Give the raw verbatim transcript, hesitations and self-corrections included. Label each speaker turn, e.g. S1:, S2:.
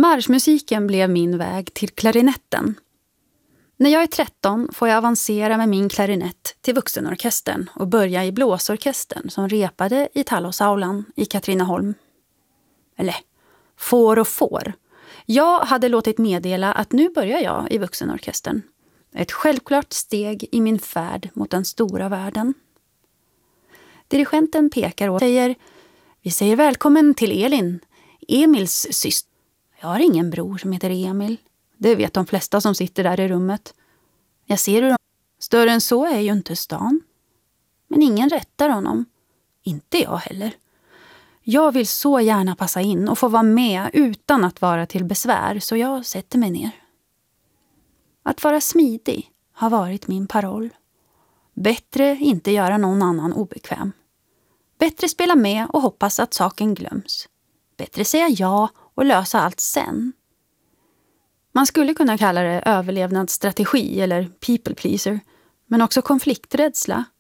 S1: Marschmusiken blev min väg till klarinetten. När jag är tretton får jag avancera med min klarinett till vuxenorkestern och börja i blåsorkestern som repade i Tallåsaulan i Katrineholm. Eller, får och får. Jag hade låtit meddela att nu börjar jag i vuxenorkestern. Ett självklart steg i min färd mot den stora världen. Dirigenten pekar och säger: vi säger välkommen till Elin, Emils syster. Jag har ingen bror som heter Emil. Det vet de flesta som sitter där i rummet. Jag ser hur de... Större än så är ju inte stan. Men ingen rättar honom. Inte jag heller. Jag vill så gärna passa in och få vara med utan att vara till besvär, så jag sätter mig ner. Att vara smidig har varit min paroll. Bättre inte göra någon annan obekväm. Bättre spela med och hoppas att saken glöms. Bättre säga ja och lösa allt sen. Man skulle kunna kalla det överlevnadsstrategi eller people pleaser, men också konflikträdsla